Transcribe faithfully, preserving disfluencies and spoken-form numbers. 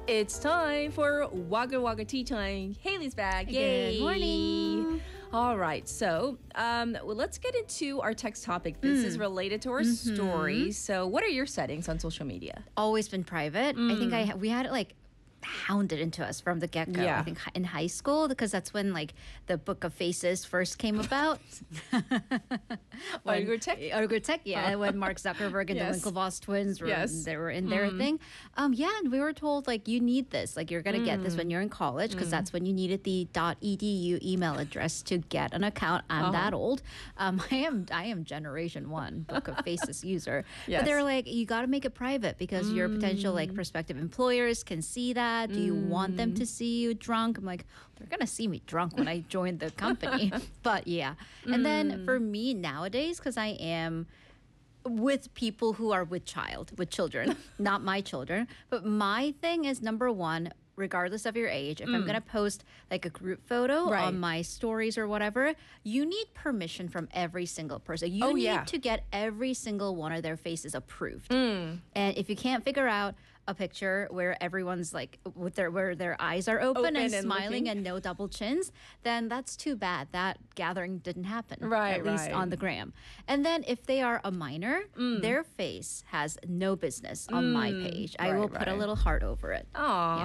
It's time for Wagga Wagga Tea Time. Haley's back. Yay. Good morning. All right, so um, well, let's get into our text topic. This is related to our Mm-hmm. story. So what are your settings on social media? Always been private. I think I we had it like hounded into us from the get-go. Yeah. I think hi- in high school, because that's when like the Book of Faces first came about. When- Uyghur Tech? Uyghur Tech, yeah. When Mark Zuckerberg and Yes. the Winklevoss twins were, Yes. they were in their thing. Um, yeah, and we were told like you need this. Like you're gonna get this when you're in college, because that's when you needed the .edu email address to get an account. I'm that old. Um, I am I am generation one Book of Faces user. Yes. But they were like, you got to make it private because your potential like prospective employers can see that. Do you want them to see you drunk? I'm like, they're gonna see me drunk when I join the company. But yeah, and then for me nowadays, because I am with people who are with child, with children, not my children. But my thing is number one, regardless of your age, if I'm going to post like a group photo Right. on my stories or whatever, you need permission from every single person. You Oh, need yeah. to get every single one of their faces approved. And if you can't figure out a picture where everyone's like with their where their eyes are open, Open and, and smiling looking. and no double chins, then that's too bad. That gathering didn't happen. Right, At least right. on the gram. And then if they are a minor, their face has no business on my page. I Right, will put a right. little heart over it. Aw.